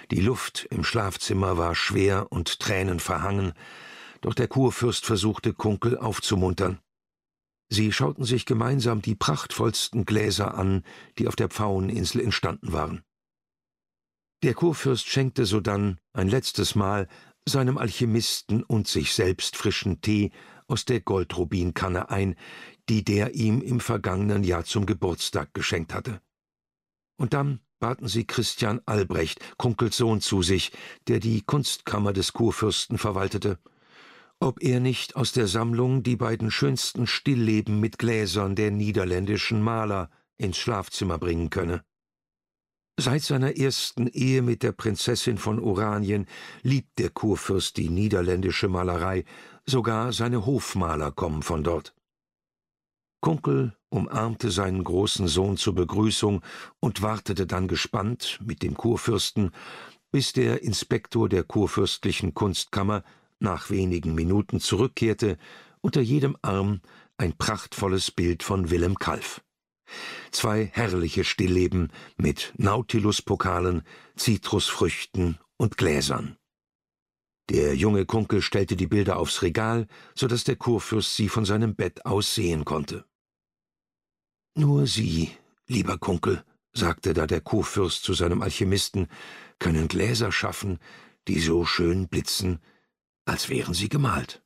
Die Luft im Schlafzimmer war schwer und tränenverhangen, doch der Kurfürst versuchte, Kunkel aufzumuntern. Sie schauten sich gemeinsam die prachtvollsten Gläser an, die auf der Pfaueninsel entstanden waren. Der Kurfürst schenkte sodann ein letztes Mal seinem Alchemisten und sich selbst frischen Tee aus der Goldrubinkanne ein, die der ihm im vergangenen Jahr zum Geburtstag geschenkt hatte. Und dann baten sie Christian Albrecht, Kunkels Sohn, zu sich, der die Kunstkammer des Kurfürsten verwaltete, ob er nicht aus der Sammlung die beiden schönsten Stillleben mit Gläsern der niederländischen Maler ins Schlafzimmer bringen könne. Seit seiner ersten Ehe mit der Prinzessin von Oranien liebt der Kurfürst die niederländische Malerei, sogar seine Hofmaler kommen von dort. Kunkel umarmte seinen großen Sohn zur Begrüßung und wartete dann gespannt mit dem Kurfürsten, bis der Inspektor der kurfürstlichen Kunstkammer nach wenigen Minuten zurückkehrte, unter jedem Arm ein prachtvolles Bild von Willem Kalf. 2 herrliche Stillleben mit Nautiluspokalen, Zitrusfrüchten und Gläsern. Der junge Kunkel stellte die Bilder aufs Regal, so dass der Kurfürst sie von seinem Bett aus sehen konnte. »Nur Sie, lieber Kunkel«, sagte da der Kurfürst zu seinem Alchemisten, »können Gläser schaffen, die so schön blitzen, als wären sie gemalt.«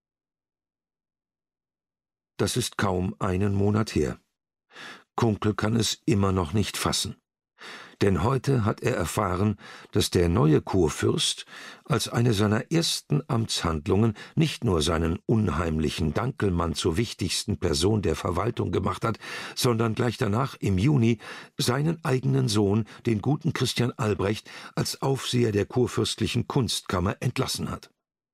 Das ist kaum einen Monat her. Kunkel kann es immer noch nicht fassen. Denn heute hat er erfahren, dass der neue Kurfürst als eine seiner ersten Amtshandlungen nicht nur seinen unheimlichen Dankelmann zur wichtigsten Person der Verwaltung gemacht hat, sondern gleich danach im Juni seinen eigenen Sohn, den guten Christian Albrecht, als Aufseher der kurfürstlichen Kunstkammer entlassen hat.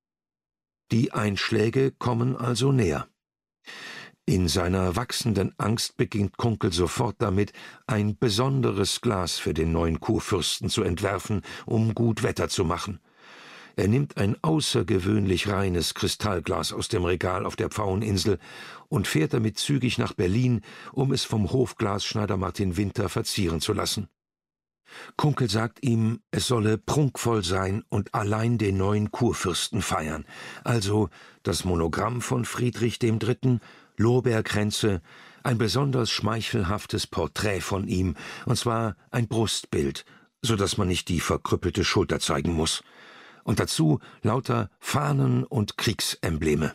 Die Einschläge kommen also näher. In seiner wachsenden Angst beginnt Kunkel sofort damit, ein besonderes Glas für den neuen Kurfürsten zu entwerfen, um gut Wetter zu machen. Er nimmt ein außergewöhnlich reines Kristallglas aus dem Regal auf der Pfaueninsel und fährt damit zügig nach Berlin, um es vom Hofglasschneider Martin Winter verzieren zu lassen. Kunkel sagt ihm, es solle prunkvoll sein und allein den neuen Kurfürsten feiern, also das Monogramm von Friedrich III., Lorbeerkränze, ein besonders schmeichelhaftes Porträt von ihm, und zwar ein Brustbild, so dass man nicht die verkrüppelte Schulter zeigen muss, und dazu lauter Fahnen und Kriegsembleme.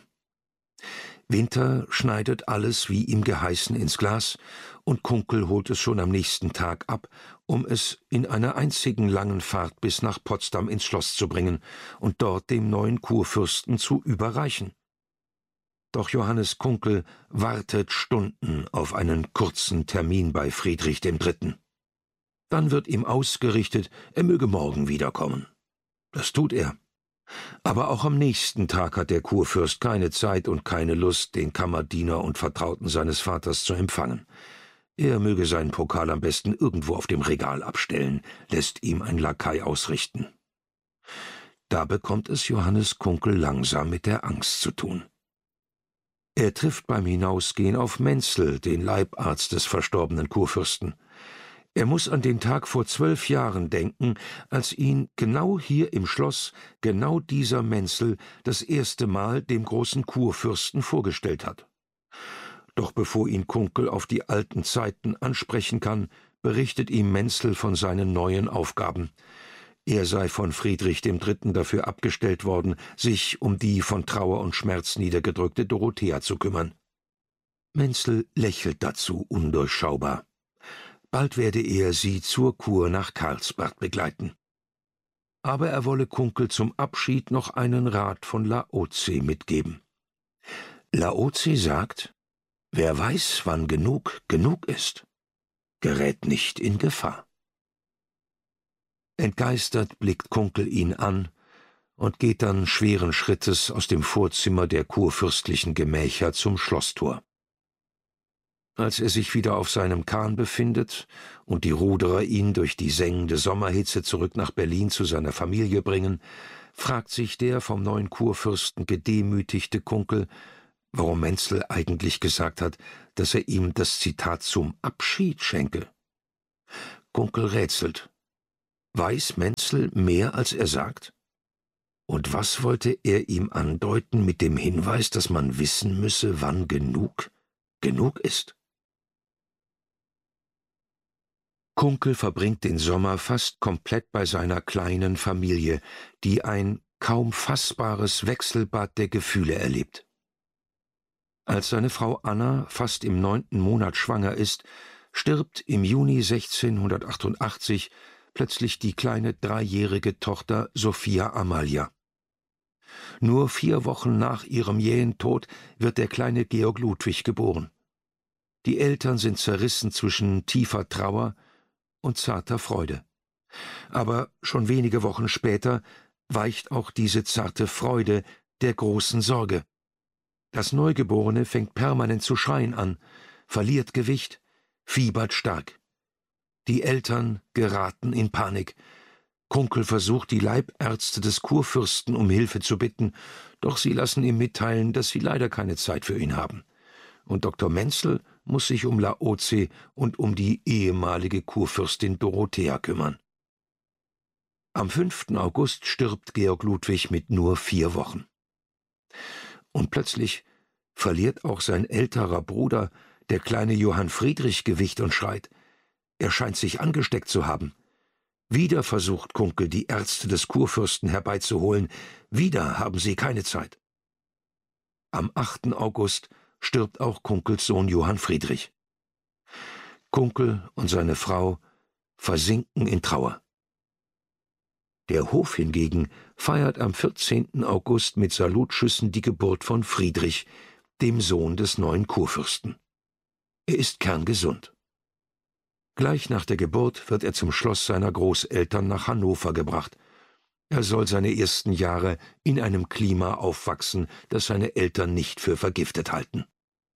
Winter schneidet alles wie ihm geheißen ins Glas, und Kunkel holt es schon am nächsten Tag ab, um es in einer einzigen langen Fahrt bis nach Potsdam ins Schloss zu bringen und dort dem neuen Kurfürsten zu überreichen. Doch Johannes Kunkel wartet Stunden auf einen kurzen Termin bei Friedrich III. Dann wird ihm ausgerichtet, er möge morgen wiederkommen. Das tut er. Aber auch am nächsten Tag hat der Kurfürst keine Zeit und keine Lust, den Kammerdiener und Vertrauten seines Vaters zu empfangen. Er möge seinen Pokal am besten irgendwo auf dem Regal abstellen, lässt ihm ein Lakai ausrichten. Da bekommt es Johannes Kunkel langsam mit der Angst zu tun. Er trifft beim Hinausgehen auf Menzel, den Leibarzt des verstorbenen Kurfürsten. Er muss an den Tag vor 12 Jahren denken, als ihn genau hier im Schloss genau dieser Menzel das erste Mal dem großen Kurfürsten vorgestellt hat. Doch bevor ihn Kunkel auf die alten Zeiten ansprechen kann, berichtet ihm Menzel von seinen neuen Aufgaben. Er sei von Friedrich III. Dafür abgestellt worden, sich um die von Trauer und Schmerz niedergedrückte Dorothea zu kümmern. Menzel lächelt dazu undurchschaubar. Bald werde er sie zur Kur nach Karlsbad begleiten. Aber er wolle Kunkel zum Abschied noch einen Rat von Laozi mitgeben. Laozi sagt, wer weiß, wann genug genug ist, gerät nicht in Gefahr. Entgeistert blickt Kunkel ihn an und geht dann schweren Schrittes aus dem Vorzimmer der kurfürstlichen Gemächer zum Schlosstor. Als er sich wieder auf seinem Kahn befindet und die Ruderer ihn durch die sengende Sommerhitze zurück nach Berlin zu seiner Familie bringen, fragt sich der vom neuen Kurfürsten gedemütigte Kunkel, warum Menzel eigentlich gesagt hat, dass er ihm das Zitat zum Abschied schenke. Kunkel rätselt. Weiß Menzel mehr, als er sagt? Und was wollte er ihm andeuten mit dem Hinweis, dass man wissen müsse, wann genug ist? Kunkel verbringt den Sommer fast komplett bei seiner kleinen Familie, die ein kaum fassbares Wechselbad der Gefühle erlebt. Als seine Frau Anna fast im 9. Monat schwanger ist, stirbt im Juni 1688 plötzlich die kleine 3-jährige Tochter Sophia Amalia. Nur 4 Wochen nach ihrem jähen Tod wird der kleine Georg Ludwig geboren. Die Eltern sind zerrissen zwischen tiefer Trauer und zarter Freude. Aber schon wenige Wochen später weicht auch diese zarte Freude der großen Sorge. Das Neugeborene fängt permanent zu schreien an, verliert Gewicht, fiebert stark. Die Eltern geraten in Panik. Kunkel versucht, die Leibärzte des Kurfürsten um Hilfe zu bitten, doch sie lassen ihm mitteilen, dass sie leider keine Zeit für ihn haben. Und Dr. Menzel muss sich um Laozi und um die ehemalige Kurfürstin Dorothea kümmern. Am 5. August stirbt Georg Ludwig mit nur 4 Wochen. Und plötzlich verliert auch sein älterer Bruder, der kleine Johann Friedrich, Gewicht und schreit. Er scheint sich angesteckt zu haben. Wieder versucht Kunkel, die Ärzte des Kurfürsten herbeizuholen. Wieder haben sie keine Zeit. Am 8. August stirbt auch Kunkels Sohn Johann Friedrich. Kunkel und seine Frau versinken in Trauer. Der Hof hingegen feiert am 14. August mit Salutschüssen die Geburt von Friedrich, dem Sohn des neuen Kurfürsten. Er ist kerngesund. Gleich nach der Geburt wird er zum Schloss seiner Großeltern nach Hannover gebracht. Er soll seine ersten Jahre in einem Klima aufwachsen, das seine Eltern nicht für vergiftet halten.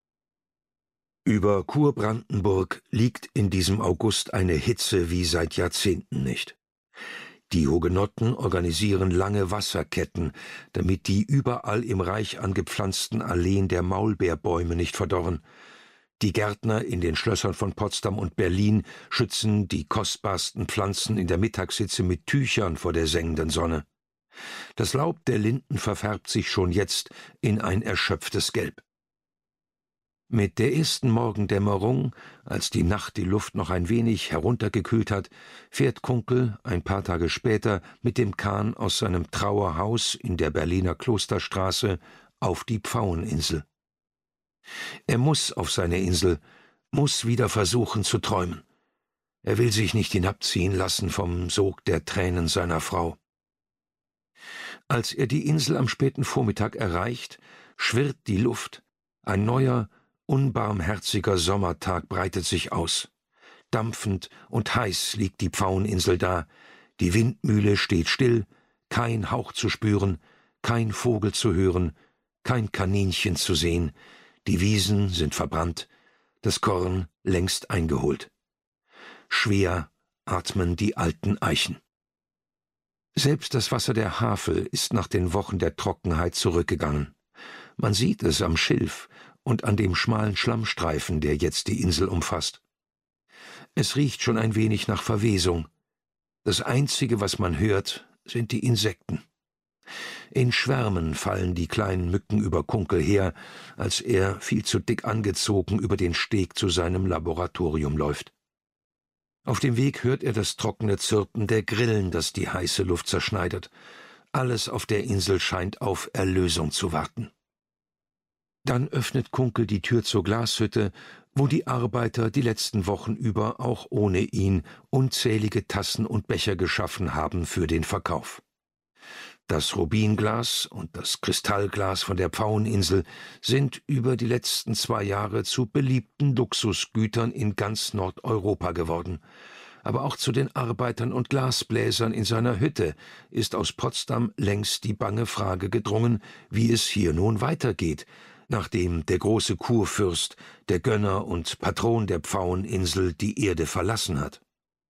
Über Kurbrandenburg liegt in diesem August eine Hitze wie seit Jahrzehnten nicht. Die Hugenotten organisieren lange Wasserketten, damit die überall im Reich angepflanzten Alleen der Maulbeerbäume nicht verdorren. Die Gärtner in den Schlössern von Potsdam und Berlin schützen die kostbarsten Pflanzen in der Mittagshitze mit Tüchern vor der sengenden Sonne. Das Laub der Linden verfärbt sich schon jetzt in ein erschöpftes Gelb. Mit der ersten Morgendämmerung, als die Nacht die Luft noch ein wenig heruntergekühlt hat, fährt Kunkel ein paar Tage später mit dem Kahn aus seinem Trauerhaus in der Berliner Klosterstraße auf die Pfaueninsel. Er muss auf seine Insel, muss wieder versuchen zu träumen. Er will sich nicht hinabziehen lassen vom Sog der Tränen seiner Frau. Als er die Insel am späten Vormittag erreicht, schwirrt die Luft, ein neuer, unbarmherziger Sommertag breitet sich aus. Dampfend und heiß liegt die Pfaueninsel da, die Windmühle steht still, kein Hauch zu spüren, kein Vogel zu hören, kein Kaninchen zu sehen, die Wiesen sind verbrannt, das Korn längst eingeholt. Schwer atmen die alten Eichen. Selbst das Wasser der Havel ist nach den Wochen der Trockenheit zurückgegangen. Man sieht es am Schilf und an dem schmalen Schlammstreifen, der jetzt die Insel umfasst. Es riecht schon ein wenig nach Verwesung. Das Einzige, was man hört, sind die Insekten. In Schwärmen fallen die kleinen Mücken über Kunkel her, als er, viel zu dick angezogen, über den Steg zu seinem Laboratorium läuft. Auf dem Weg hört er das trockene Zirpen der Grillen, das die heiße Luft zerschneidet. Alles auf der Insel scheint auf Erlösung zu warten. Dann öffnet Kunkel die Tür zur Glashütte, wo die Arbeiter die letzten Wochen über auch ohne ihn unzählige Tassen und Becher geschaffen haben für den Verkauf. Das Rubinglas und das Kristallglas von der Pfaueninsel sind über die letzten 2 Jahre zu beliebten Luxusgütern in ganz Nordeuropa geworden. Aber auch zu den Arbeitern und Glasbläsern in seiner Hütte ist aus Potsdam längst die bange Frage gedrungen, wie es hier nun weitergeht, nachdem der große Kurfürst, der Gönner und Patron der Pfaueninsel, die Erde verlassen hat.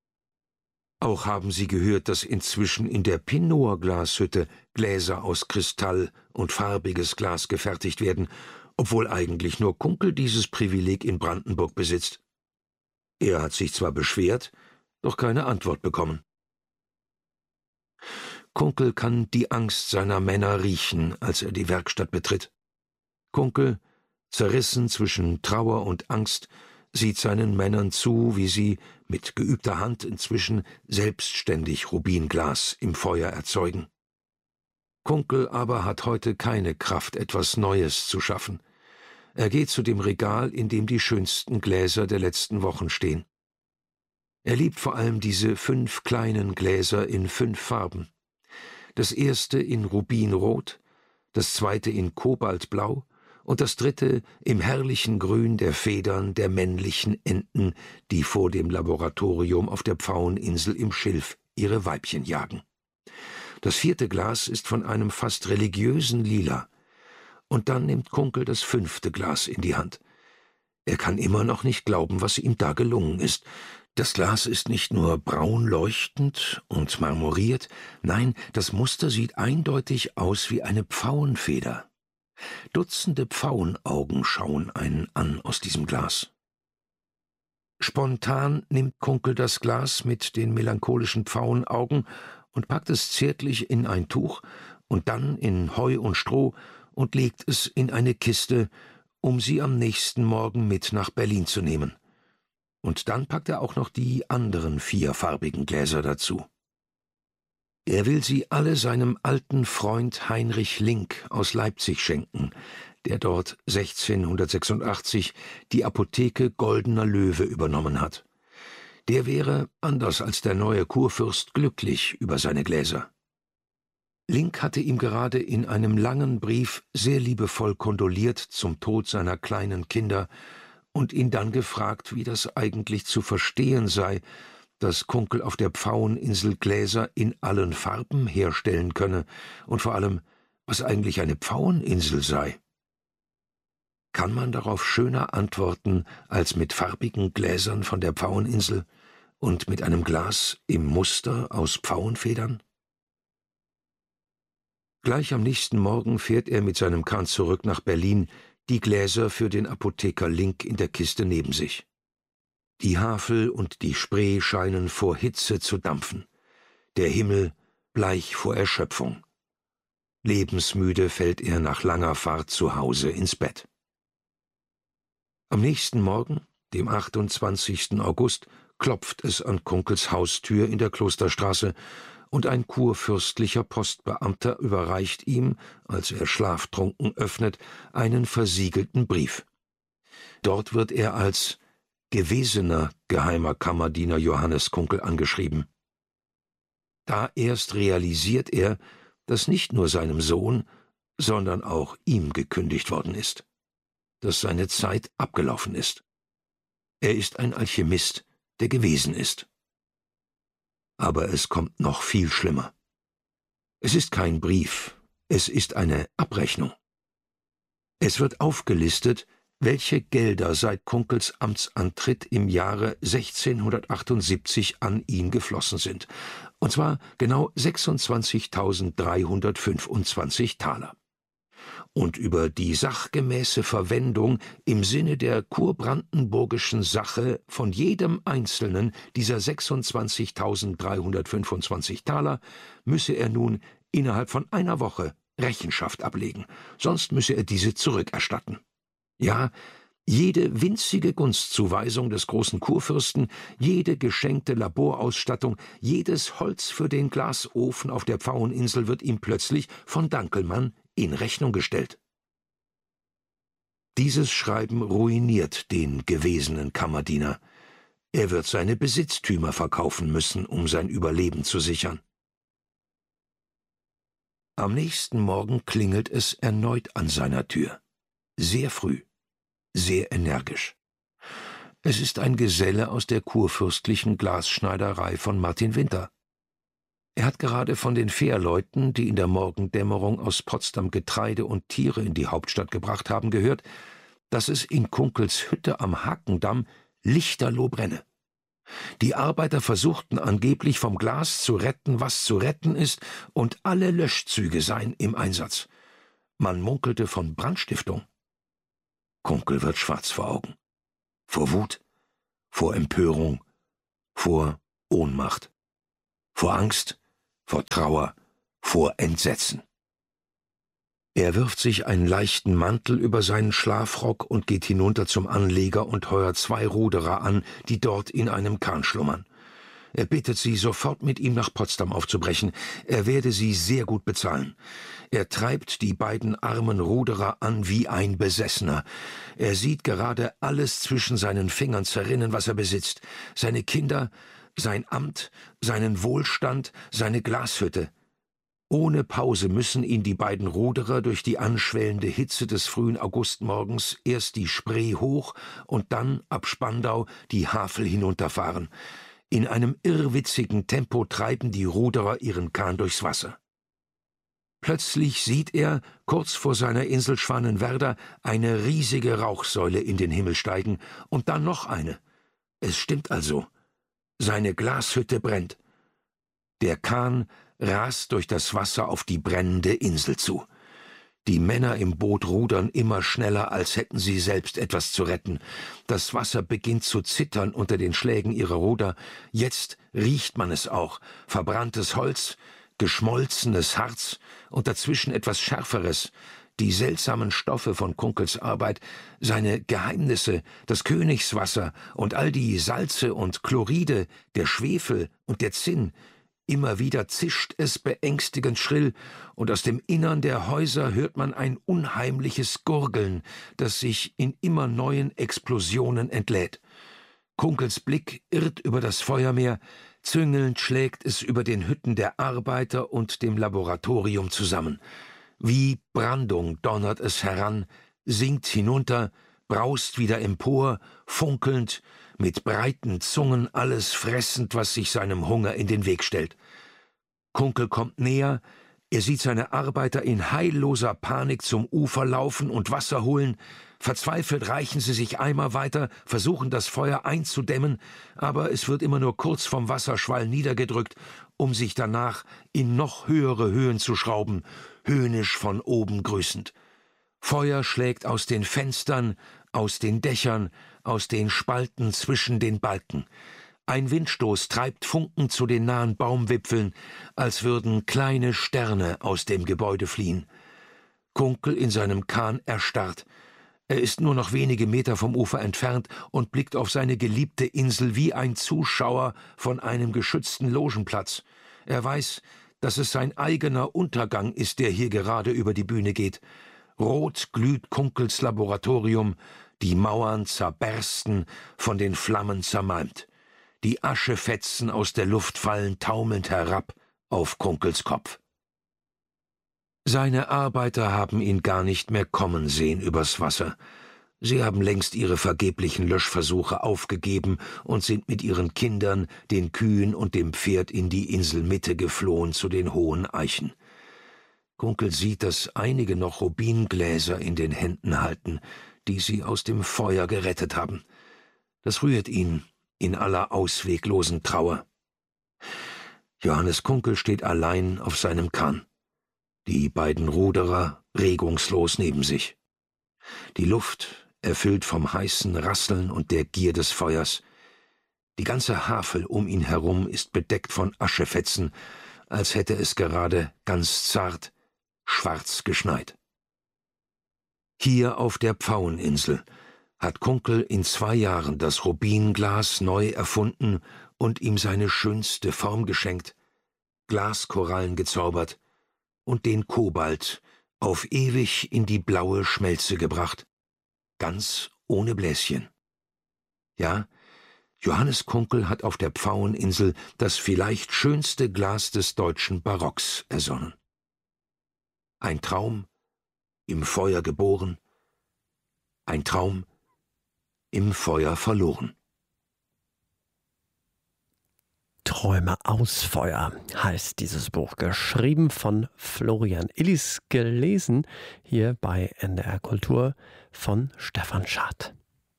Auch haben sie gehört, dass inzwischen in der Pinor-Glashütte Gläser aus Kristall und farbiges Glas gefertigt werden, obwohl eigentlich nur Kunkel dieses Privileg in Brandenburg besitzt. Er hat sich zwar beschwert, doch keine Antwort bekommen. Kunkel kann die Angst seiner Männer riechen, als er die Werkstatt betritt. Kunkel, zerrissen zwischen Trauer und Angst, sieht seinen Männern zu, wie sie mit geübter Hand inzwischen selbstständig Rubinglas im Feuer erzeugen. Kunkel aber hat heute keine Kraft, etwas Neues zu schaffen. Er geht zu dem Regal, in dem die schönsten Gläser der letzten Wochen stehen. Er liebt vor allem diese 5 kleinen Gläser in 5 Farben. Das erste in Rubinrot, das zweite in Kobaltblau und das dritte im herrlichen Grün der Federn der männlichen Enten, die vor dem Laboratorium auf der Pfaueninsel im Schilf ihre Weibchen jagen. Das 4. Glas ist von einem fast religiösen Lila. Und dann nimmt Kunkel das 5. Glas in die Hand. Er kann immer noch nicht glauben, was ihm da gelungen ist. Das Glas ist nicht nur braun leuchtend und marmoriert, nein, das Muster sieht eindeutig aus wie eine Pfauenfeder. Dutzende Pfauenaugen schauen einen an aus diesem Glas. Spontan nimmt Kunkel das Glas mit den melancholischen Pfauenaugen und packt es zärtlich in ein Tuch und dann in Heu und Stroh und legt es in eine Kiste, um sie am nächsten Morgen mit nach Berlin zu nehmen. Und dann packt er auch noch die anderen 4 farbigen Gläser dazu. Er will sie alle seinem alten Freund Heinrich Link aus Leipzig schenken, der dort 1686 die Apotheke Goldener Löwe übernommen hat. Der wäre, anders als der neue Kurfürst, glücklich über seine Gläser. Link hatte ihm gerade in einem langen Brief sehr liebevoll kondoliert zum Tod seiner kleinen Kinder und ihn dann gefragt, wie das eigentlich zu verstehen sei, dass Kunkel auf der Pfaueninsel Gläser in allen Farben herstellen könne und vor allem, was eigentlich eine Pfaueninsel sei. Kann man darauf schöner antworten als mit farbigen Gläsern von der Pfaueninsel und mit einem Glas im Muster aus Pfauenfedern? Gleich am nächsten Morgen fährt er mit seinem Kahn zurück nach Berlin, die Gläser für den Apotheker Link in der Kiste neben sich. Die Havel und die Spree scheinen vor Hitze zu dampfen, der Himmel bleich vor Erschöpfung. Lebensmüde fällt er nach langer Fahrt zu Hause ins Bett. Am nächsten Morgen, dem 28. August, klopft es an Kunkels Haustür in der Klosterstraße, und ein kurfürstlicher Postbeamter überreicht ihm, als er schlaftrunken öffnet, einen versiegelten Brief. Dort wird er als gewesener geheimer Kammerdiener Johannes Kunkel angeschrieben. Da erst realisiert er, dass nicht nur seinem Sohn, sondern auch ihm gekündigt worden ist, dass seine Zeit abgelaufen ist. Er ist ein Alchemist, der gewesen ist. Aber es kommt noch viel schlimmer. Es ist kein Brief, es ist eine Abrechnung. Es wird aufgelistet, welche Gelder seit Kunkels Amtsantritt im Jahre 1678 an ihn geflossen sind, und zwar genau 26.325 Taler. Und über die sachgemäße Verwendung im Sinne der kurbrandenburgischen Sache von jedem einzelnen dieser 26.325 Taler müsse er nun innerhalb von einer Woche Rechenschaft ablegen, sonst müsse er diese zurückerstatten. Ja, jede winzige Gunstzuweisung des großen Kurfürsten, jede geschenkte Laborausstattung, jedes Holz für den Glasofen auf der Pfaueninsel wird ihm plötzlich von Dankelmann in Rechnung gestellt. Dieses Schreiben ruiniert den gewesenen Kammerdiener. Er wird seine Besitztümer verkaufen müssen, um sein Überleben zu sichern. Am nächsten Morgen klingelt es erneut an seiner Tür. Sehr früh, sehr energisch. Es ist ein Geselle aus der kurfürstlichen Glasschneiderei von Martin Winter. Er hat gerade von den Fährleuten, die in der Morgendämmerung aus Potsdam Getreide und Tiere in die Hauptstadt gebracht haben, gehört, dass es in Kunkels Hütte am Hakendamm lichterloh brenne. Die Arbeiter versuchten angeblich vom Glas zu retten, was zu retten ist, und alle Löschzüge seien im Einsatz. Man munkelte von Brandstiftung. Kunkel wird schwarz vor Augen. Vor Wut, vor Empörung, vor Ohnmacht, vor Angst, vor Trauer, vor Entsetzen. Er wirft sich einen leichten Mantel über seinen Schlafrock und geht hinunter zum Anleger und heuert 2 Ruderer an, die dort in einem Kahn schlummern. Er bittet sie, sofort mit ihm nach Potsdam aufzubrechen. Er werde sie sehr gut bezahlen. Er treibt die beiden armen Ruderer an wie ein Besessener. Er sieht gerade alles zwischen seinen Fingern zerrinnen, was er besitzt. Seine Kinder, sein Amt, seinen Wohlstand, seine Glashütte. Ohne Pause müssen ihn die beiden Ruderer durch die anschwellende Hitze des frühen Augustmorgens erst die Spree hoch und dann ab Spandau die Havel hinunterfahren. In einem irrwitzigen Tempo treiben die Ruderer ihren Kahn durchs Wasser. Plötzlich sieht er, kurz vor seiner Insel Schwanenwerder, eine riesige Rauchsäule in den Himmel steigen und dann noch eine. Es stimmt also. Seine Glashütte brennt. Der Kahn rast durch das Wasser auf die brennende Insel zu. Die Männer im Boot rudern immer schneller, als hätten sie selbst etwas zu retten. Das Wasser beginnt zu zittern unter den Schlägen ihrer Ruder. Jetzt riecht man es auch. Verbranntes Holz, geschmolzenes Harz und dazwischen etwas Schärferes. Die seltsamen Stoffe von Kunkels Arbeit, seine Geheimnisse, das Königswasser und all die Salze und Chloride, der Schwefel und der Zinn. Immer wieder zischt es beängstigend schrill, und aus dem Innern der Häuser hört man ein unheimliches Gurgeln, das sich in immer neuen Explosionen entlädt. Kunkels Blick irrt über das Feuermeer, züngelnd schlägt es über den Hütten der Arbeiter und dem Laboratorium zusammen. Wie Brandung donnert es heran, sinkt hinunter, braust wieder empor, funkelnd, mit breiten Zungen alles fressend, was sich seinem Hunger in den Weg stellt. Kunkel kommt näher, er sieht seine Arbeiter in heilloser Panik zum Ufer laufen und Wasser holen. Verzweifelt reichen sie sich Eimer weiter, versuchen das Feuer einzudämmen, aber es wird immer nur kurz vom Wasserschwall niedergedrückt, um sich danach in noch höhere Höhen zu schrauben, höhnisch von oben grüßend. Feuer schlägt aus den Fenstern, aus den Dächern, aus den Spalten zwischen den Balken. Ein Windstoß treibt Funken zu den nahen Baumwipfeln, als würden kleine Sterne aus dem Gebäude fliehen. Kunkel in seinem Kahn erstarrt. Er ist nur noch wenige Meter vom Ufer entfernt und blickt auf seine geliebte Insel wie ein Zuschauer von einem geschützten Logenplatz. Er weiß, dass es sein eigener Untergang ist, der hier gerade über die Bühne geht. Rot glüht Kunkels Laboratorium, die Mauern zerbersten, von den Flammen zermalmt. Die Aschefetzen aus der Luft fallen taumelnd herab auf Kunkels Kopf. Seine Arbeiter haben ihn gar nicht mehr kommen sehen übers Wasser. Sie haben längst ihre vergeblichen Löschversuche aufgegeben und sind mit ihren Kindern, den Kühen und dem Pferd in die Inselmitte geflohen zu den hohen Eichen. Kunkel sieht, dass einige noch Rubingläser in den Händen halten, die sie aus dem Feuer gerettet haben. Das rührt ihn in aller ausweglosen Trauer. Johannes Kunkel steht allein auf seinem Kahn. Die beiden Ruderer regungslos neben sich. Die Luft erfüllt vom heißen Rasseln und der Gier des Feuers. Die ganze Havel um ihn herum ist bedeckt von Aschefetzen, als hätte es gerade ganz zart, schwarz geschneit. Hier auf der Pfaueninsel hat Kunkel in 2 Jahren das Rubinglas neu erfunden und ihm seine schönste Form geschenkt, Glaskorallen gezaubert und den Kobalt auf ewig in die blaue Schmelze gebracht, ganz ohne Bläschen. Ja, Johannes Kunkel hat auf der Pfaueninsel das vielleicht schönste Glas des deutschen Barocks ersonnen. Ein Traum, im Feuer geboren, ein Traum, im Feuer verloren. Träume aus Feuer heißt dieses Buch, geschrieben von Florian Illis, gelesen hier bei NDR Kultur von Stefan Schad.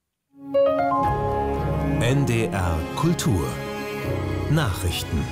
NDR Kultur Nachrichten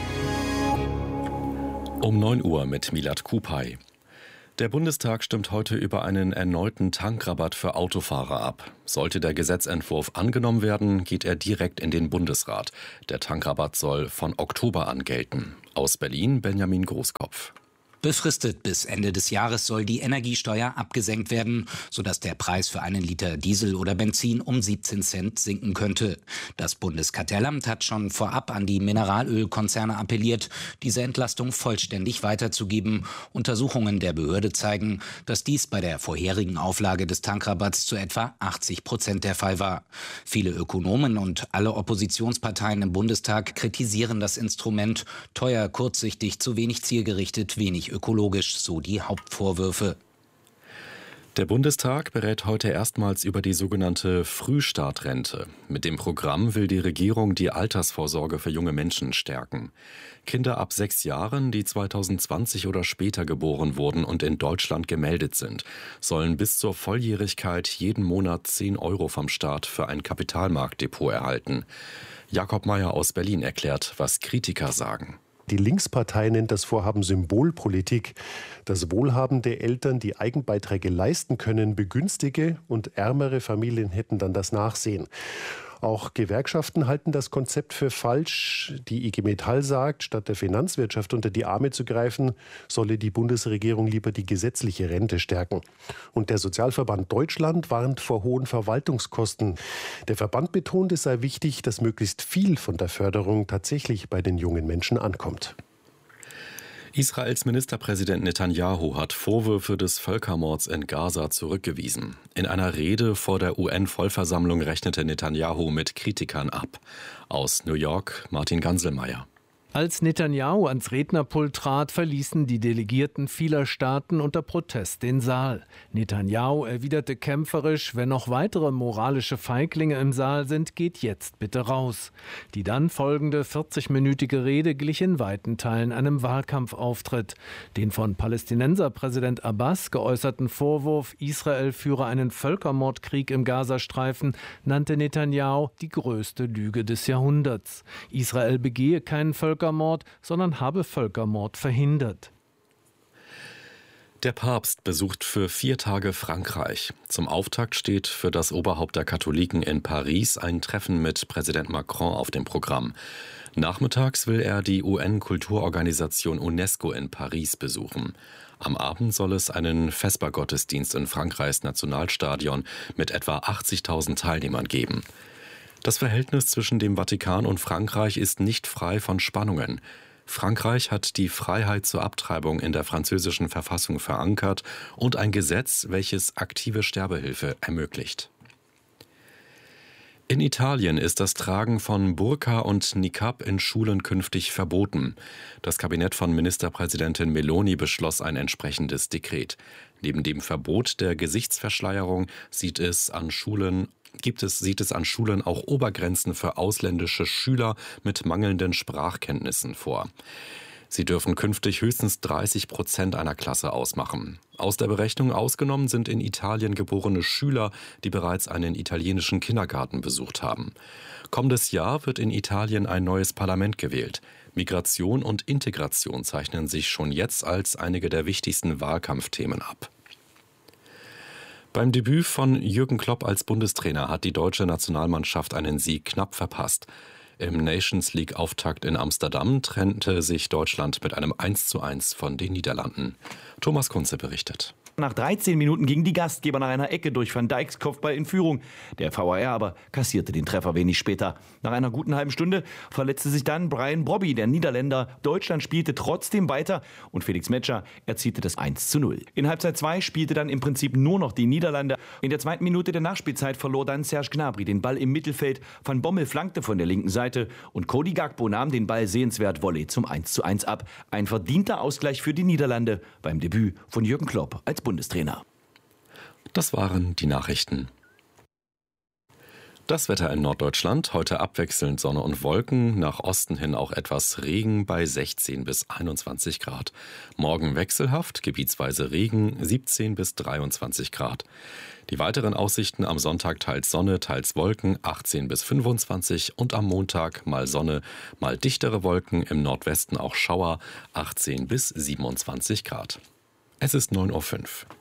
um 9 Uhr mit Milad Kupay. Der Bundestag stimmt heute über einen erneuten Tankrabatt für Autofahrer ab. Sollte der Gesetzentwurf angenommen werden, geht er direkt in den Bundesrat. Der Tankrabatt soll von Oktober an gelten. Aus Berlin Benjamin Großkopf. Befristet bis Ende des Jahres soll die Energiesteuer abgesenkt werden, sodass der Preis für einen Liter Diesel oder Benzin um 17 Cent sinken könnte. Das Bundeskartellamt hat schon vorab an die Mineralölkonzerne appelliert, diese Entlastung vollständig weiterzugeben. Untersuchungen der Behörde zeigen, dass dies bei der vorherigen Auflage des Tankrabatts zu etwa 80% der Fall war. Viele Ökonomen und alle Oppositionsparteien im Bundestag kritisieren das Instrument. Teuer, kurzsichtig, zu wenig zielgerichtet, wenig ökologisch, so die Hauptvorwürfe. Der Bundestag berät heute erstmals über die sogenannte Frühstartrente. Mit dem Programm will die Regierung die Altersvorsorge für junge Menschen stärken. Kinder ab 6 Jahren, die 2020 oder später geboren wurden und in Deutschland gemeldet sind, sollen bis zur Volljährigkeit jeden Monat 10 € vom Staat für ein Kapitalmarktdepot erhalten. Jakob Mayer aus Berlin erklärt, was Kritiker sagen. Die Linkspartei nennt das Vorhaben Symbolpolitik, dass wohlhabende Eltern die Eigenbeiträge leisten können, begünstige und ärmere Familien hätten dann das Nachsehen. Auch Gewerkschaften halten das Konzept für falsch. Die IG Metall sagt, statt der Finanzwirtschaft unter die Arme zu greifen, solle die Bundesregierung lieber die gesetzliche Rente stärken. Und der Sozialverband Deutschland warnt vor hohen Verwaltungskosten. Der Verband betont, es sei wichtig, dass möglichst viel von der Förderung tatsächlich bei den jungen Menschen ankommt. Israels Ministerpräsident Netanyahu hat Vorwürfe des Völkermords in Gaza zurückgewiesen. In einer Rede vor der UN-Vollversammlung rechnete Netanyahu mit Kritikern ab. Aus New York Martin Ganselmeier. Als Netanyahu ans Rednerpult trat, verließen die Delegierten vieler Staaten unter Protest den Saal. Netanyahu erwiderte kämpferisch: Wenn noch weitere moralische Feiglinge im Saal sind, geht jetzt bitte raus. Die dann folgende 40-minütige Rede glich in weiten Teilen einem Wahlkampfauftritt. Den von Palästinenserpräsident Abbas geäußerten Vorwurf, Israel führe einen Völkermordkrieg im Gazastreifen, nannte Netanyahu die größte Lüge des Jahrhunderts. Israel begehe keinen Völkermord, sondern habe Völkermord verhindert. Der Papst besucht für 4 Tage Frankreich. Zum Auftakt steht für das Oberhaupt der Katholiken in Paris ein Treffen mit Präsident Macron auf dem Programm. Nachmittags will er die UN-Kulturorganisation UNESCO in Paris besuchen. Am Abend soll es einen Vespergottesdienst in Frankreichs Nationalstadion mit etwa 80.000 Teilnehmern geben. Das Verhältnis zwischen dem Vatikan und Frankreich ist nicht frei von Spannungen. Frankreich hat die Freiheit zur Abtreibung in der französischen Verfassung verankert und ein Gesetz, welches aktive Sterbehilfe ermöglicht. In Italien ist das Tragen von Burka und Niqab in Schulen künftig verboten. Das Kabinett von Ministerpräsidentin Meloni beschloss ein entsprechendes Dekret. Neben dem Verbot der Gesichtsverschleierung sieht es an Schulen auch Obergrenzen für ausländische Schüler mit mangelnden Sprachkenntnissen vor. Sie dürfen künftig höchstens 30% einer Klasse ausmachen. Aus der Berechnung ausgenommen sind in Italien geborene Schüler, die bereits einen italienischen Kindergarten besucht haben. Kommendes Jahr wird in Italien ein neues Parlament gewählt. Migration und Integration zeichnen sich schon jetzt als einige der wichtigsten Wahlkampfthemen ab. Beim Debüt von Jürgen Klopp als Bundestrainer hat die deutsche Nationalmannschaft einen Sieg knapp verpasst. Im Nations League-Auftakt in Amsterdam trennte sich Deutschland mit einem 1:1 von den Niederlanden. Thomas Kunze berichtet. Nach 13 Minuten gingen die Gastgeber nach einer Ecke durch Van Dijks Kopfball in Führung. Der VAR aber kassierte den Treffer wenig später. Nach einer guten halben Stunde verletzte sich dann Brian Brobby, der Niederländer. Deutschland spielte trotzdem weiter und Felix Metscher erzielte das 1:0. In Halbzeit 2 spielte dann im Prinzip nur noch die Niederlande. In der 2. Minute der Nachspielzeit verlor dann Serge Gnabry den Ball im Mittelfeld. Van Bommel flankte von der linken Seite und Cody Gakpo nahm den Ball sehenswert Volley zum 1:1 ab. Ein verdienter Ausgleich für die Niederlande beim Debüt von Jürgen Klopp als Bundestrainer. Das waren die Nachrichten. Das Wetter in Norddeutschland, heute abwechselnd Sonne und Wolken, nach Osten hin auch etwas Regen bei 16 bis 21 Grad. Morgen wechselhaft, gebietsweise Regen, 17 bis 23 Grad. Die weiteren Aussichten am Sonntag teils Sonne, teils Wolken, 18 bis 25 und am Montag mal Sonne, mal dichtere Wolken, im Nordwesten auch Schauer, 18 bis 27 Grad. Es ist 9:05 Uhr.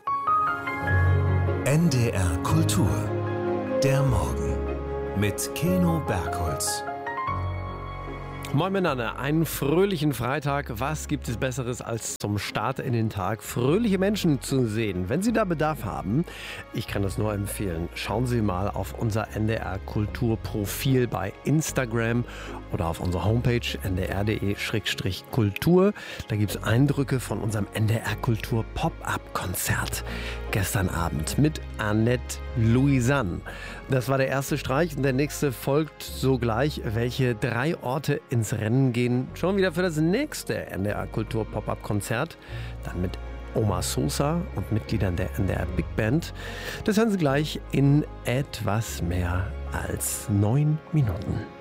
NDR Kultur. Der Morgen mit Keno Bergholz. Moin miteinander, einen fröhlichen Freitag. Was gibt es Besseres, als zum Start in den Tag fröhliche Menschen zu sehen? Wenn Sie da Bedarf haben, ich kann das nur empfehlen, schauen Sie mal auf unser NDR Kulturprofil bei Instagram oder auf unserer Homepage ndr.de/kultur. Da gibt es Eindrücke von unserem NDR Kultur Pop-Up-Konzert gestern Abend mit Annette Louisanne. Das war der erste Streich und der nächste folgt sogleich. Welche 3 Orte ins Rennen gehen schon wieder für das nächste NDR Kultur Pop-Up-Konzert. Dann mit Oma Sosa und Mitgliedern der NDR Big Band. Das hören Sie gleich in etwas mehr als 9 Minuten.